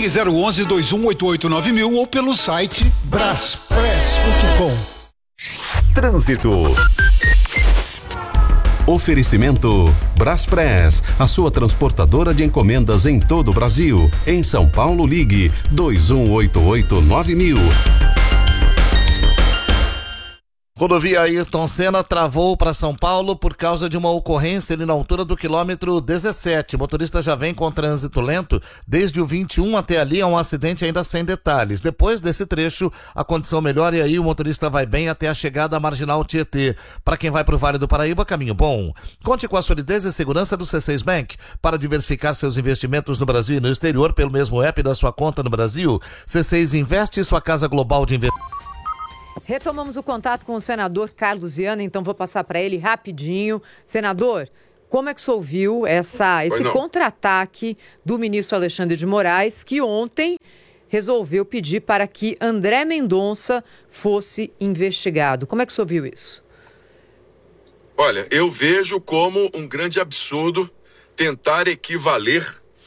Ligue 011 2188 9000 ou pelo site braspress.com. Trânsito. Oferecimento Braspress, a sua transportadora de encomendas em todo o Brasil. Em São Paulo, ligue 2188 9000. Rodovia Ayrton Senna travou para São Paulo por causa de uma ocorrência ali na altura do quilômetro 17. O motorista já vem com trânsito lento desde o 21 até ali, é um acidente ainda sem detalhes. Depois desse trecho, a condição melhora e aí o motorista vai bem até a chegada à Marginal Tietê. Para quem vai para o Vale do Paraíba, caminho bom. Conte com a solidez e segurança do C6 Bank para diversificar seus investimentos no Brasil e no exterior pelo mesmo app da sua conta no Brasil. C6 Investe, sua casa global de investimento. Retomamos o contato com o senador Carlos Viana, então vou passar para ele rapidinho. Senador, como é que o senhor viu esse contra-ataque do ministro Alexandre de Moraes, que ontem resolveu pedir para que André Mendonça fosse investigado? Como é que o senhor viu isso? Olha, eu vejo como um grande absurdo tentar equivaler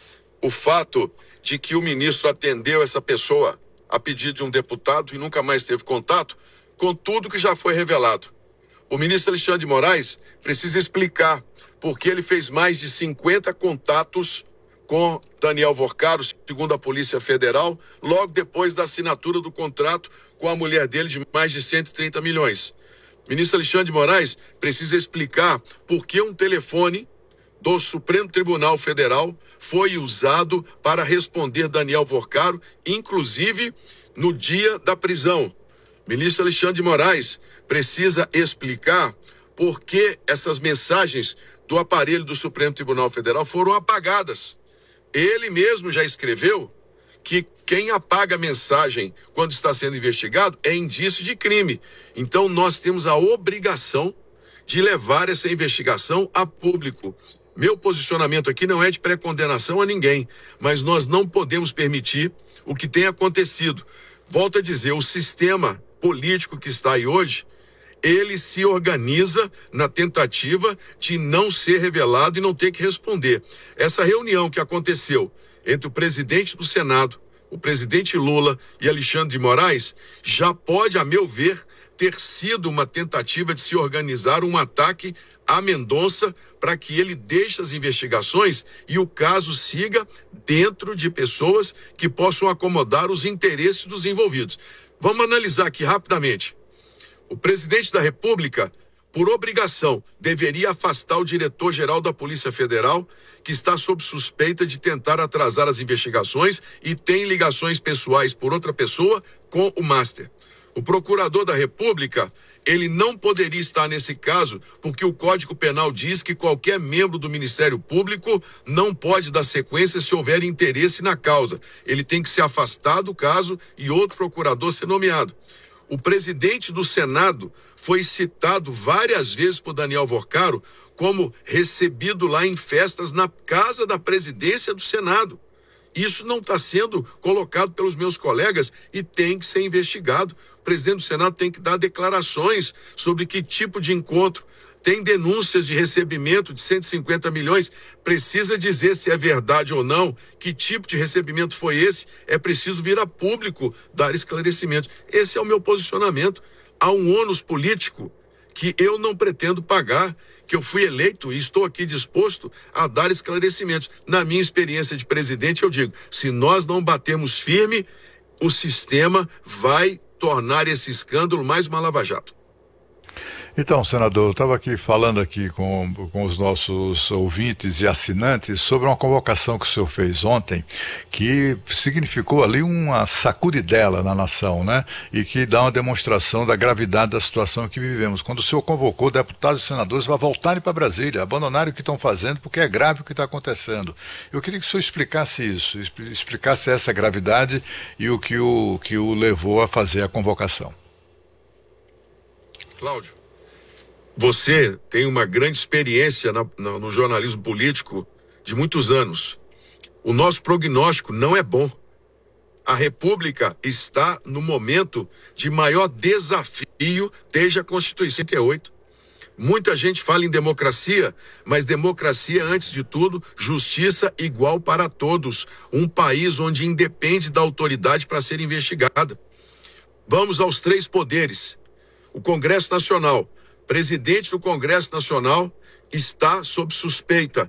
o fato de que o ministro atendeu essa pessoa a pedido de um deputado e nunca mais teve contato com tudo que já foi revelado. O ministro Alexandre de Moraes precisa explicar por que ele fez mais de 50 contatos com Daniel Vorcaro, segundo a Polícia Federal, logo depois da assinatura do contrato com a mulher dele de mais de 130 milhões. O ministro Alexandre de Moraes precisa explicar por que um telefone do Supremo Tribunal Federal foi usado para responder Daniel Vorcaro, inclusive no dia da prisão. O ministro Alexandre de Moraes precisa explicar por que essas mensagens do aparelho do Supremo Tribunal Federal foram apagadas. Ele mesmo já escreveu que quem apaga a mensagem quando está sendo investigado é indício de crime. Então nós temos a obrigação de levar essa investigação a público. Meu posicionamento aqui não é de pré-condenação a ninguém, mas nós não podemos permitir o que tem acontecido. Volto a dizer, o sistema político que está aí hoje, ele se organiza na tentativa de não ser revelado e não ter que responder. Essa reunião que aconteceu entre o presidente do Senado, o presidente Lula e Alexandre de Moraes, já pode, a meu ver, ter sido uma tentativa de se organizar um ataque a Mendonça para que ele deixe as investigações e o caso siga dentro de pessoas que possam acomodar os interesses dos envolvidos. Vamos analisar aqui rapidamente. O presidente da República, por obrigação, deveria afastar o diretor-geral da Polícia Federal, que está sob suspeita de tentar atrasar as investigações e tem ligações pessoais por outra pessoa com o Master. O procurador da República, ele não poderia estar nesse caso, porque o Código Penal diz que qualquer membro do Ministério Público não pode dar sequência se houver interesse na causa. Ele tem que ser afastado do caso e outro procurador ser nomeado. O presidente do Senado foi citado várias vezes por Daniel Vorcaro como recebido lá em festas na casa da presidência do Senado. Isso não está sendo colocado pelos meus colegas e tem que ser investigado. O presidente do Senado tem que dar declarações sobre que tipo de encontro. Tem denúncias de recebimento de 150 milhões. Precisa dizer se é verdade ou não, que tipo de recebimento foi esse. É preciso vir a público dar esclarecimentos. Esse é o meu posicionamento. Há um ônus político que eu não pretendo pagar, que eu fui eleito e estou aqui disposto a dar esclarecimentos. Na minha experiência de presidente, eu digo, se nós não batermos firme, o sistema vai tornar esse escândalo mais uma lava-jato. Então, senador, eu estava aqui falando aqui com os nossos ouvintes e assinantes sobre uma convocação que o senhor fez ontem, que significou ali uma sacudidela na nação, né? E que dá uma demonstração da gravidade da situação que vivemos. Quando o senhor convocou deputados e senadores para voltarem para Brasília, abandonarem o que estão fazendo, porque é grave o que está acontecendo. Eu queria que o senhor explicasse isso, explicasse essa gravidade e o que o levou a fazer a convocação. Cláudio, você tem uma grande experiência no jornalismo político de muitos anos. O nosso prognóstico não é bom. A República está no momento de maior desafio desde a Constituição de 88. Muita gente fala em democracia, mas democracia, antes de tudo, justiça igual para todos. Um país onde independe da autoridade para ser investigada. Vamos aos 3 poderes. O Congresso Nacional. Presidente do Congresso Nacional está sob suspeita.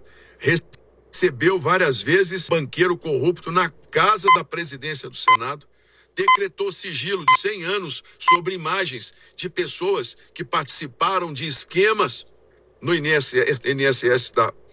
Recebeu várias vezes banqueiro corrupto na casa da presidência do Senado. Decretou sigilo de 100 anos sobre imagens de pessoas que participaram de esquemas no INSS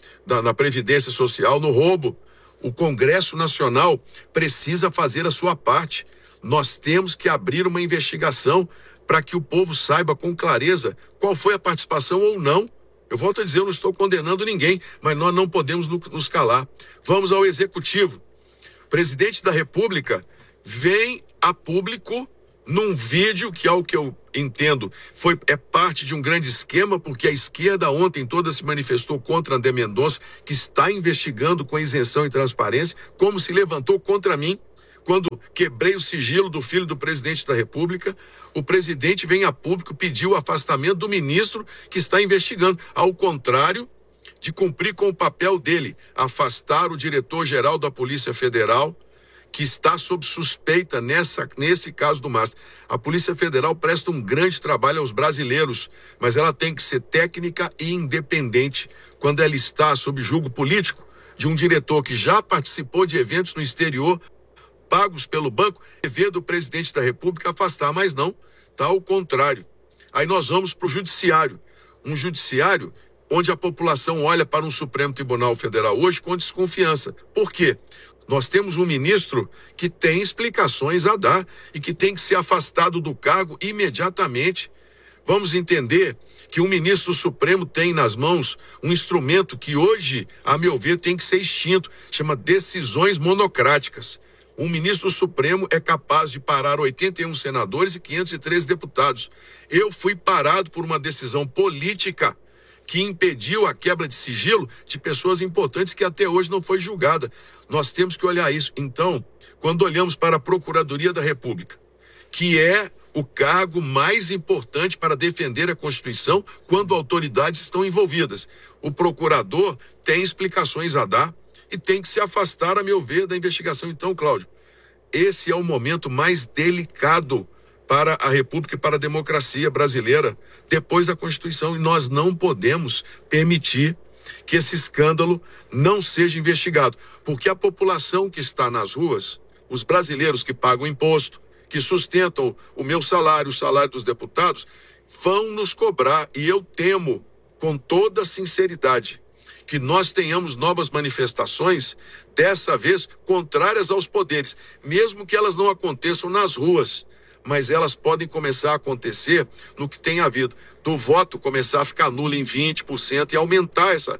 da Previdência Social, no roubo. O Congresso Nacional precisa fazer a sua parte. Nós temos que abrir uma investigação para que o povo saiba com clareza qual foi a participação ou não. Eu volto a dizer, eu não estou condenando ninguém, mas nós não podemos nos calar. Vamos ao Executivo. O presidente da República vem a público num vídeo que, ao que eu entendo, é parte de um grande esquema, porque a esquerda ontem toda se manifestou contra André Mendonça, que está investigando com isenção e transparência, como se levantou contra mim quando quebrei o sigilo do filho do presidente da República. O presidente vem a público pedir o afastamento do ministro que está investigando, ao contrário de cumprir com o papel dele, afastar o diretor-geral da Polícia Federal, que está sob suspeita nesse caso do MASP. A Polícia Federal presta um grande trabalho aos brasileiros, mas ela tem que ser técnica e independente. Quando ela está sob julgo político de um diretor que já participou de eventos no exterior, pagos pelo banco, dever do presidente da República afastar, mas não, está ao contrário. Aí nós vamos para o judiciário. Um judiciário onde a população olha para um Supremo Tribunal Federal hoje com desconfiança. Por quê? Nós temos um ministro que tem explicações a dar e que tem que ser afastado do cargo imediatamente. Vamos entender que um ministro do Supremo tem nas mãos um instrumento que hoje, a meu ver, tem que ser extinto, chama decisões monocráticas. Um ministro do Supremo é capaz de parar 81 senadores e 513 deputados. Eu fui parado por uma decisão política que impediu a quebra de sigilo de pessoas importantes que até hoje não foi julgada. Nós temos que olhar isso. Então, quando olhamos para a Procuradoria da República, que é o cargo mais importante para defender a Constituição quando autoridades estão envolvidas, o procurador tem explicações a dar e tem que se afastar, a meu ver, da investigação. Então, Cláudio, esse é o momento mais delicado para a República e para a democracia brasileira, depois da Constituição, e nós não podemos permitir que esse escândalo não seja investigado, porque a população que está nas ruas, os brasileiros que pagam imposto, que sustentam o meu salário, o salário dos deputados, vão nos cobrar, e eu temo, com toda sinceridade, que nós tenhamos novas manifestações, dessa vez contrárias aos poderes, mesmo que elas não aconteçam nas ruas, mas elas podem começar a acontecer no que tem havido, do voto começar a ficar nulo em 20% e aumentar isso.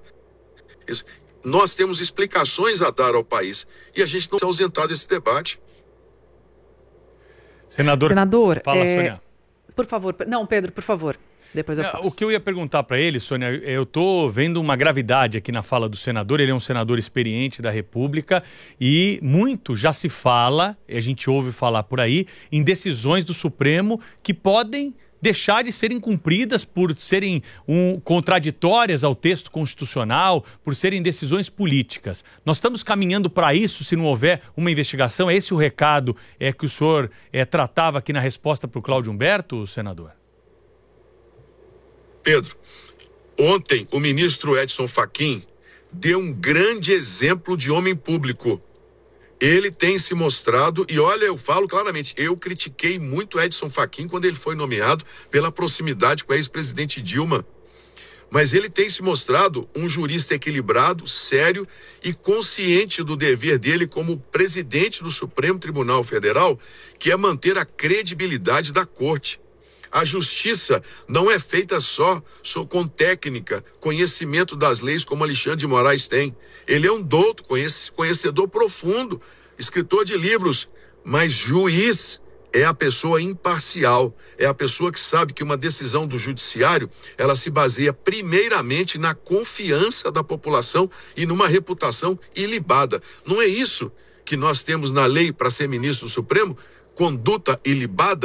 Nós temos explicações a dar ao país e a gente não se ausentar desse debate. Senador, fala, Sônia. Por favor, não, Pedro, por favor. Depois eu faço. O que eu ia perguntar para ele, Sônia, eu estou vendo uma gravidade aqui na fala do senador. Ele é um senador experiente da República e muito já se fala, a gente ouve falar por aí, em decisões do Supremo que podem deixar de serem cumpridas por serem contraditórias ao texto constitucional, por serem decisões políticas. Nós estamos caminhando para isso se não houver uma investigação? É esse o recado que o senhor tratava aqui na resposta para o Cláudio Humberto, senador? Pedro, ontem o ministro Edson Fachin deu um grande exemplo de homem público. Ele tem se mostrado, e olha, eu falo claramente, eu critiquei muito Edson Fachin quando ele foi nomeado pela proximidade com a ex-presidente Dilma. Mas ele tem se mostrado um jurista equilibrado, sério e consciente do dever dele como presidente do Supremo Tribunal Federal, que é manter a credibilidade da corte. A justiça não é feita só com técnica, conhecimento das leis como Alexandre de Moraes tem. Ele é um douto, conhecedor profundo, escritor de livros, mas juiz é a pessoa imparcial, é a pessoa que sabe que uma decisão do judiciário, ela se baseia primeiramente na confiança da população e numa reputação ilibada. Não é isso que nós temos na lei para ser ministro do Supremo? Conduta ilibada?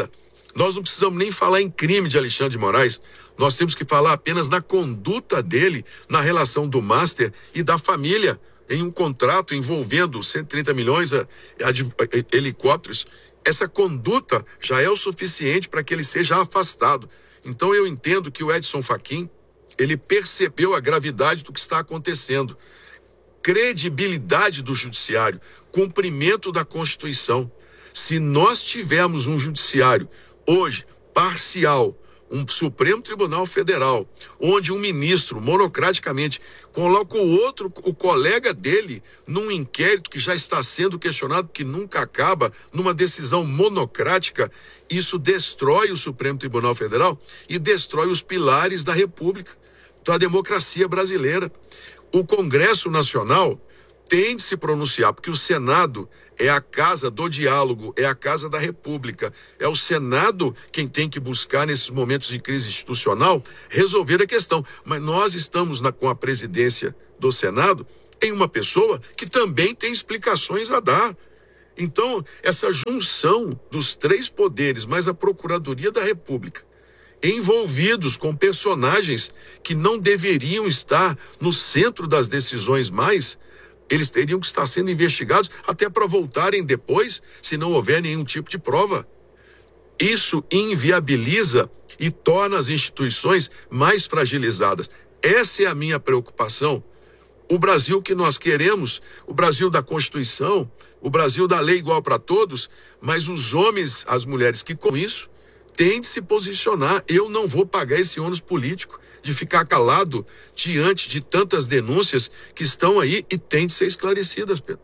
Nós não precisamos nem falar em crime de Alexandre de Moraes, nós temos que falar apenas na conduta dele, na relação do Master e da família, em um contrato envolvendo 130 milhões helicópteros. Essa conduta já é o suficiente para que ele seja afastado. Então eu entendo que o Edson Fachin, ele percebeu a gravidade do que está acontecendo. Credibilidade do judiciário, cumprimento da Constituição. Se nós tivermos um judiciário hoje parcial, um Supremo Tribunal Federal, onde um ministro monocraticamente coloca o colega dele num inquérito que já está sendo questionado, que nunca acaba, numa decisão monocrática, isso destrói o Supremo Tribunal Federal e destrói os pilares da República, da democracia brasileira. O Congresso Nacional tem de se pronunciar, porque o Senado é a casa do diálogo, é a casa da República. É o Senado quem tem que buscar, nesses momentos de crise institucional, resolver a questão. Mas nós estamos com a presidência do Senado em uma pessoa que também tem explicações a dar. Então, essa junção dos três poderes, mais a Procuradoria da República, envolvidos com personagens que não deveriam estar no centro das decisões mais, eles teriam que estar sendo investigados até para voltarem depois, se não houver nenhum tipo de prova. Isso inviabiliza e torna as instituições mais fragilizadas. Essa é a minha preocupação. O Brasil que nós queremos, o Brasil da Constituição, o Brasil da lei igual para todos, mas os homens, as mulheres que com isso têm de se posicionar. Eu não vou pagar esse ônus político de ficar calado diante de tantas denúncias que estão aí e têm de ser esclarecidas, Pedro.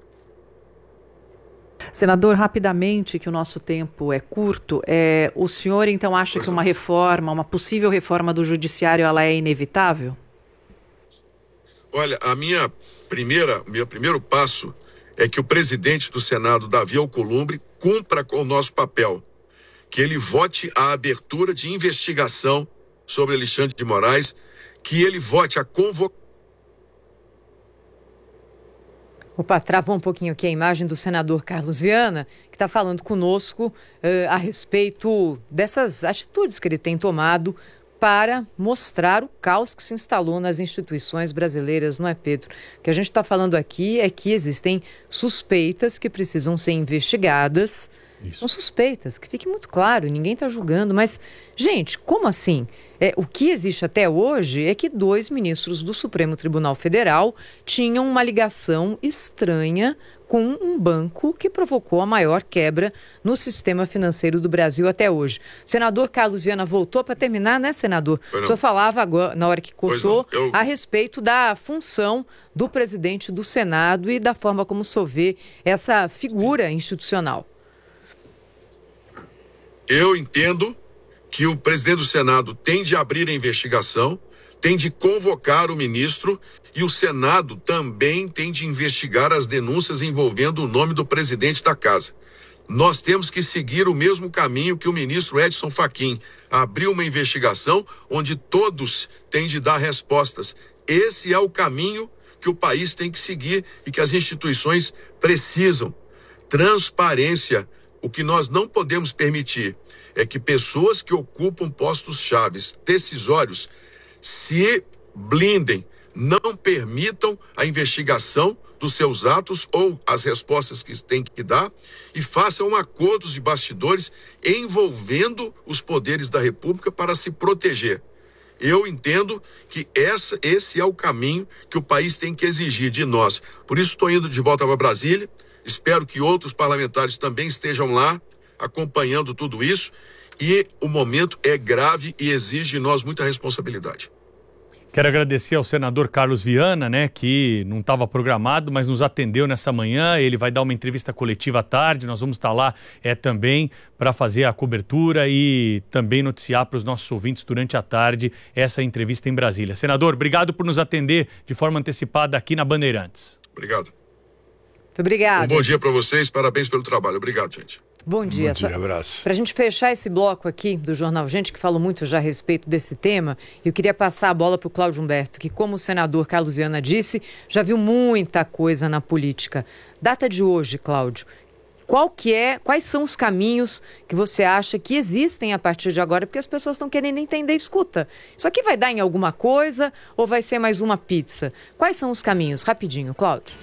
Senador, rapidamente, que o nosso tempo é curto, o senhor então acha que uma reforma, uma possível reforma do judiciário, ela é inevitável? Olha, meu primeiro passo é que o presidente do Senado, Davi Alcolumbre, cumpra com o nosso papel, que ele vote a abertura de investigação sobre Alexandre de Moraes, que ele vote a convocação. Opa, travou um pouquinho aqui a imagem do senador Carlos Viana, que está falando conosco a respeito dessas atitudes que ele tem tomado para mostrar o caos que se instalou nas instituições brasileiras, não é, Pedro? O que a gente está falando aqui é que existem suspeitas que precisam ser investigadas. Isso. São suspeitas, que fique muito claro, ninguém está julgando, mas, gente, como assim? O que existe até hoje é que 2 ministros do Supremo Tribunal Federal tinham uma ligação estranha com um banco que provocou a maior quebra no sistema financeiro do Brasil até hoje. Senador Carlos Viana voltou para terminar, né, senador? O senhor falava agora, na hora que cortou, a respeito da função do presidente do Senado e da forma como o senhor vê essa figura institucional. Eu entendo que o presidente do Senado tem de abrir a investigação, tem de convocar o ministro e o Senado também tem de investigar as denúncias envolvendo o nome do presidente da casa. Nós temos que seguir o mesmo caminho que o ministro Edson Fachin abriu uma investigação onde todos têm de dar respostas. Esse é o caminho que o país tem que seguir e que as instituições precisam. Transparência. O que nós não podemos permitir é que pessoas que ocupam postos chaves decisórios se blindem, não permitam a investigação dos seus atos ou as respostas que têm que dar e façam acordos de bastidores envolvendo os poderes da República para se proteger. Eu entendo que esse é o caminho que o país tem que exigir de nós. Por isso estou indo de volta para Brasília. Espero que outros parlamentares também estejam lá acompanhando tudo isso. E o momento é grave e exige de nós muita responsabilidade. Quero agradecer ao senador Carlos Viana, né, que não estava programado, mas nos atendeu nessa manhã. Ele vai dar uma entrevista coletiva à tarde. Nós vamos estar lá também para fazer a cobertura e também noticiar para os nossos ouvintes durante a tarde essa entrevista em Brasília. Senador, obrigado por nos atender de forma antecipada aqui na Bandeirantes. Obrigado. Muito obrigado. Um bom dia para vocês, parabéns pelo trabalho. Obrigado, gente. Bom dia. Bom dia, abraço. Para a gente fechar esse bloco aqui do Jornal Gente, que falou muito já a respeito desse tema, eu queria passar a bola para o Cláudio Humberto, que, como o senador Carlos Viana disse, já viu muita coisa na política. Data de hoje, Cláudio. Quais são os caminhos que você acha que existem a partir de agora? Porque as pessoas estão querendo entender. Escuta, isso aqui vai dar em alguma coisa ou vai ser mais uma pizza? Quais são os caminhos? Rapidinho, Cláudio.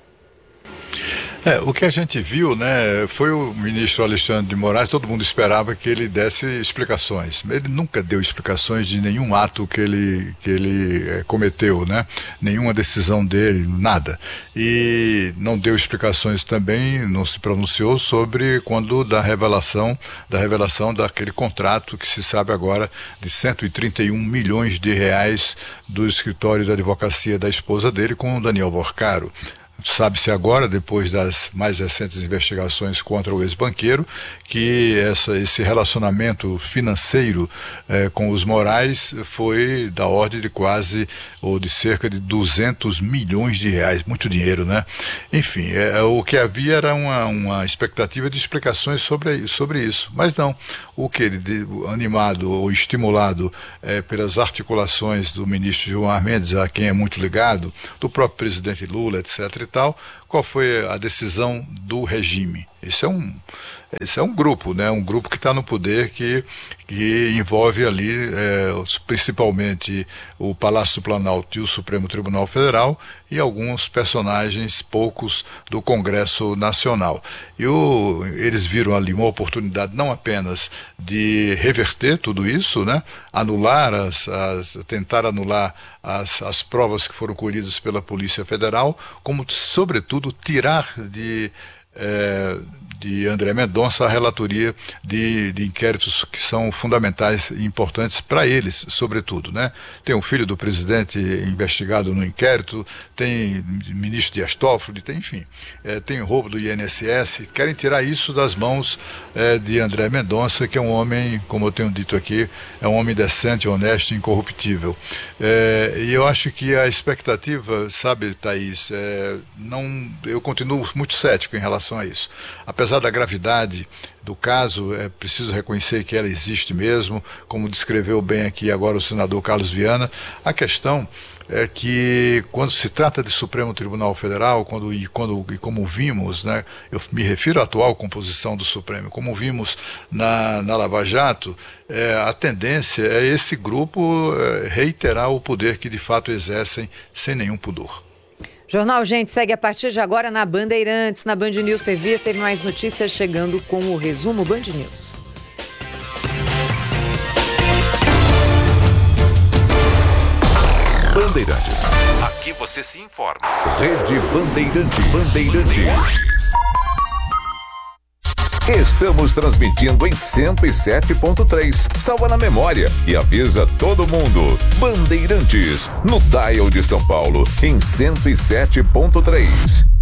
O que a gente viu, né, foi o ministro Alexandre de Moraes, todo mundo esperava que ele desse explicações. Ele nunca deu explicações de nenhum ato que ele cometeu, né, nenhuma decisão dele, nada. E não deu explicações também, não se pronunciou sobre quando da revelação daquele contrato que se sabe agora de 131 milhões de reais do escritório da advocacia da esposa dele com o Daniel Borcaro. Sabe-se agora, depois das mais recentes investigações contra o ex-banqueiro, que esse relacionamento financeiro com os Moraes foi da ordem de quase, ou de cerca de 200 milhões de reais, muito dinheiro, né? Enfim, o que havia era uma expectativa de explicações sobre isso, mas não. O que ele, animado ou estimulado pelas articulações do ministro Gilmar Mendes, a quem é muito ligado, do próprio presidente Lula, etc. e tal, qual foi a decisão do regime? Esse é um grupo, né? Um grupo que está no poder que envolve ali principalmente o Palácio do Planalto e o Supremo Tribunal Federal e alguns personagens, poucos, do Congresso Nacional. E eles viram ali uma oportunidade não apenas de reverter tudo isso, né? Tentar anular as provas que foram colhidas pela Polícia Federal, como, sobretudo, tirar de André Mendonça a relatoria de inquéritos que são fundamentais e importantes para eles, sobretudo, né? Tem o filho do presidente investigado no inquérito, tem ministro Dias Toffoli, tem roubo do INSS, querem tirar isso das mãos de André Mendonça, que é um homem, como eu tenho dito aqui, é um homem decente, honesto e incorruptível. E eu acho que a expectativa, sabe, Thaís, eu continuo muito cético em relação a isso. Apesar da gravidade do caso, é preciso reconhecer que ela existe mesmo, como descreveu bem aqui agora o senador Carlos Viana. A questão é que, quando se trata de Supremo Tribunal Federal, como vimos, né, eu me refiro à atual composição do Supremo, como vimos na Lava Jato, a tendência é esse grupo reiterar o poder que de fato exercem sem nenhum pudor. Jornal Gente segue a partir de agora na Bandeirantes, na Band News TV. Teve mais notícias chegando com o resumo Band News. Bandeirantes. Aqui você se informa. Rede Bandeirantes. Estamos transmitindo em 107.3. Salva na memória e avisa todo mundo. Bandeirantes, no dial de São Paulo, em 107.3.